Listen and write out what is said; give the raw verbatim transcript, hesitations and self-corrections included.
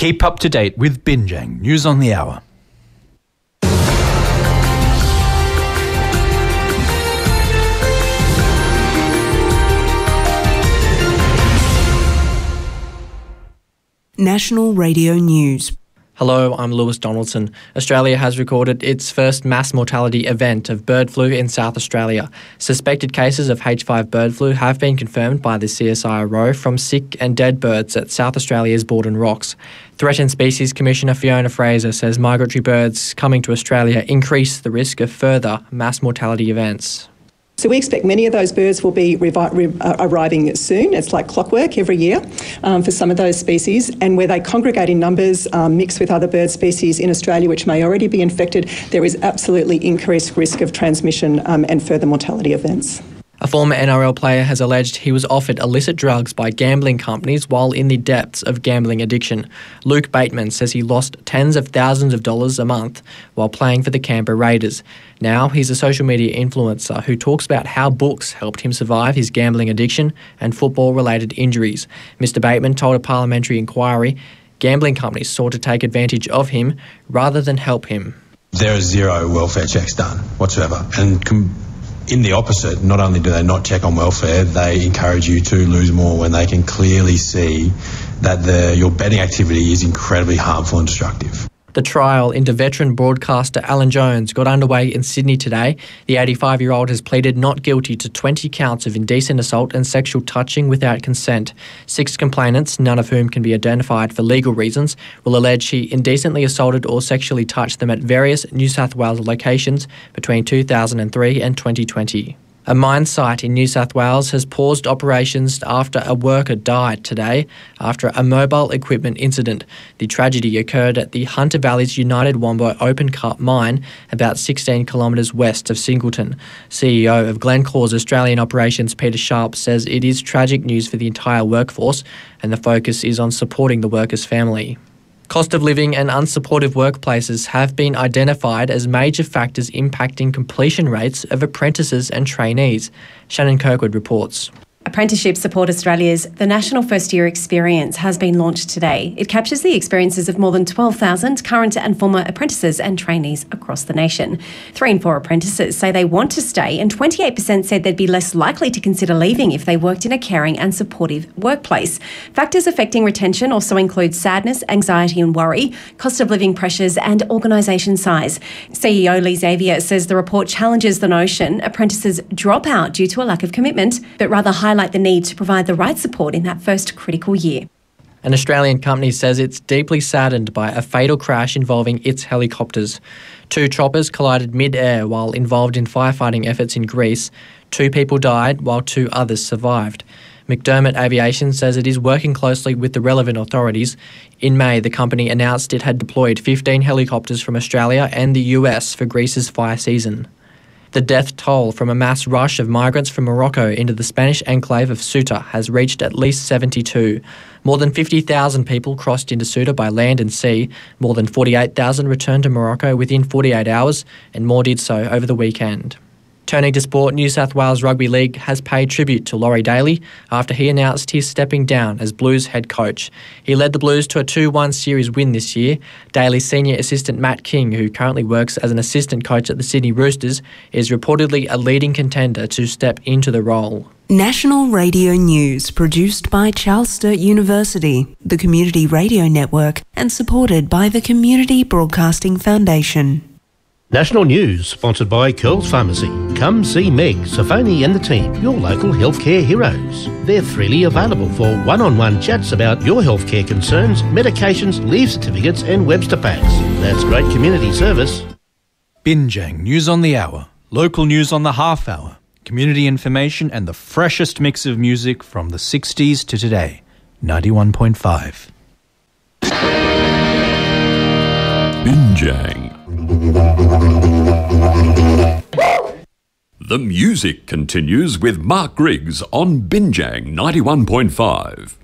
Keep up to date with Binjang News on the Hour. National Radio News. Hello, I'm Lewis Donaldson. Australia has recorded its first mass mortality event of bird flu in South Australia. Suspected cases of H five bird flu have been confirmed by the C S I R O from sick and dead birds at South Australia's Borden Rocks. Threatened Species Commissioner Fiona Fraser says migratory birds coming to Australia increase the risk of further mass mortality events. So we expect many of those birds will be revi- re- uh, arriving soon. It's like clockwork every year um, for some of those species. And where they congregate in numbers, um, mix with other bird species in Australia which may already be infected, there is absolutely increased risk of transmission um, and further mortality events. A former N R L player has alleged he was offered illicit drugs by gambling companies while in the depths of gambling addiction. Luke Bateman says he lost tens of thousands of dollars a month while playing for the Canberra Raiders. Now he's a social media influencer who talks about how books helped him survive his gambling addiction and football-related injuries. Mister Bateman told a parliamentary inquiry gambling companies sought to take advantage of him rather than help him. There are zero welfare checks done whatsoever, and com- in the opposite, not only do they not check on welfare, they encourage you to lose more when they can clearly see that the, your betting activity is incredibly harmful and destructive. The trial into veteran broadcaster Alan Jones got underway in Sydney today. The eighty-five-year-old has pleaded not guilty to twenty counts of indecent assault and sexual touching without consent. Six complainants, none of whom can be identified for legal reasons, will allege he indecently assaulted or sexually touched them at various New South Wales locations between two thousand three and twenty twenty. A mine site in New South Wales has paused operations after a worker died today after a mobile equipment incident. The tragedy occurred at the Hunter Valley's United Wombo open cut mine about sixteen kilometres west of Singleton. C E O of Glencore's Australian operations, Peter Sharp, says it is tragic news for the entire workforce and the focus is on supporting the worker's family. Cost of living and unsupportive workplaces have been identified as major factors impacting completion rates of apprentices and trainees. Shannon Kirkwood reports. Apprenticeship Support Australia's The National First Year Experience has been launched today. It captures the experiences of more than twelve thousand current and former apprentices and trainees across the nation. Three in four apprentices say they want to stay, and twenty-eight percent said they'd be less likely to consider leaving if they worked in a caring and supportive workplace. Factors affecting retention also include sadness, anxiety and worry, cost of living pressures and organisation size. C E O Lee Xavier says the report challenges the notion apprentices drop out due to a lack of commitment, but rather highlight the need to provide the right support in that first critical year. An Australian company says it's deeply saddened by a fatal crash involving its helicopters. Two choppers collided mid-air while involved in firefighting efforts in Greece. Two people died while two others survived. McDermott Aviation says it is working closely with the relevant authorities. In May, the company announced it had deployed fifteen helicopters from Australia and the U S for Greece's fire season. The death toll from a mass rush of migrants from Morocco into the Spanish enclave of Ceuta has reached at least seventy-two. More than fifty thousand people crossed into Ceuta by land and sea. More than forty-eight thousand returned to Morocco within forty-eight hours, and more did so over the weekend. Turning to sport, New South Wales Rugby League has paid tribute to Laurie Daly after he announced he's stepping down as Blues head coach. He led the Blues to a two one series win this year. Daly's senior assistant Matt King, who currently works as an assistant coach at the Sydney Roosters, is reportedly a leading contender to step into the role. National Radio News, produced by Charles Sturt University, the Community Radio Network, and supported by the Community Broadcasting Foundation. National News, sponsored by Curls Pharmacy. Come see Meg, Safoni and the team, your local healthcare heroes. They're freely available for one-on-one chats about your healthcare concerns, medications, leave certificates and Webster packs. That's great community service. Binjang News on the Hour, local news on the half hour, community information and the freshest mix of music from the sixties to today. ninety-one point five. Binjang. The music continues with Mark Griggs on Binjang ninety-one point five.